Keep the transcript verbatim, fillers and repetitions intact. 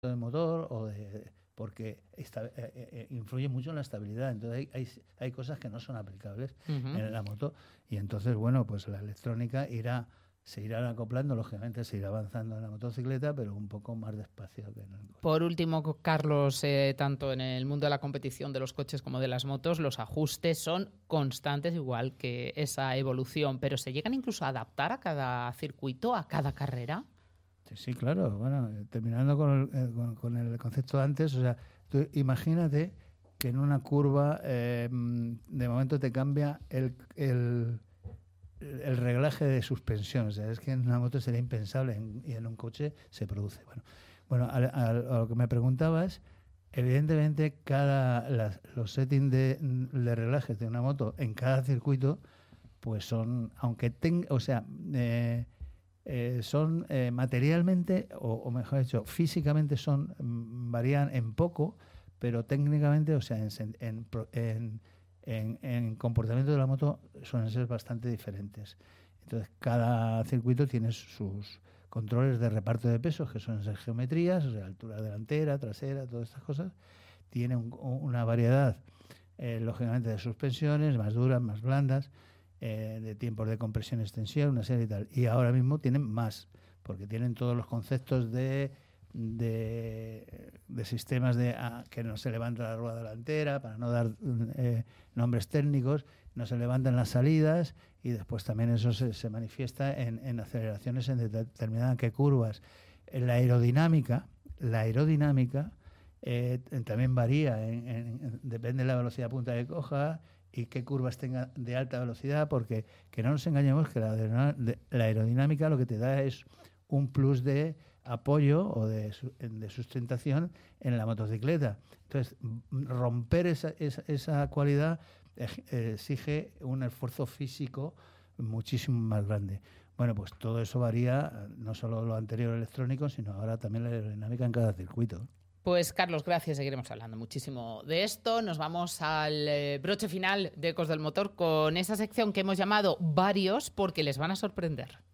del motor o de porque esta, eh, eh, influye mucho en la estabilidad. Entonces hay, hay, hay cosas que no son aplicables uh-huh. en la moto y entonces, bueno, pues la electrónica irá se irá acoplando, lógicamente se irá avanzando en la motocicleta, pero un poco más despacio que en el coche. Por último, Carlos, eh, tanto en el mundo de la competición de los coches como de las motos, los ajustes son constantes, igual que esa evolución, pero ¿se llegan incluso a adaptar a cada circuito, a cada carrera? Sí, sí, claro. Bueno, terminando con el, con, con el concepto de antes, o sea, tú imagínate que en una curva eh, de momento te cambia el... el el reglaje de suspensión, o sea, es que en una moto sería impensable en, y en un coche se produce. Bueno, bueno a, a, a lo que me preguntabas, evidentemente cada las, los settings de, de reglajes de una moto en cada circuito, pues son, aunque tenga, o sea, eh, eh, son eh, materialmente, o, o mejor dicho, físicamente son, varían en poco, pero técnicamente, o sea, en, en, en En, en comportamiento de la moto suelen ser bastante diferentes. Entonces, cada circuito tiene sus controles de reparto de pesos, que son esas geometrías, o sea, altura delantera, trasera, todas estas cosas. Tiene un, una variedad, eh, lógicamente, de suspensiones, más duras, más blandas, eh, de tiempos de compresión, extensión, una serie y tal. Y ahora mismo tienen más, porque tienen todos los conceptos de De, de sistemas de ah, que no se levanta la rueda delantera, para no dar eh, nombres técnicos, no se levantan las salidas y después también eso se, se manifiesta en, en aceleraciones en determinadas que curvas. En la aerodinámica, la aerodinámica eh, también varía, en, en, depende de la velocidad punta que coja y qué curvas tenga de alta velocidad, porque que no nos engañemos que la, de, la aerodinámica lo que te da es un plus de apoyo o de, de sustentación en la motocicleta. Entonces, romper esa, esa, esa cualidad exige un esfuerzo físico muchísimo más grande. Bueno, pues todo eso varía, no solo lo anterior electrónico, sino ahora también la aerodinámica en cada circuito. Pues Carlos, gracias. Seguiremos hablando muchísimo de esto. Nos vamos al eh, broche final de Ecos del Motor con esa sección que hemos llamado Varios, porque les van a sorprender.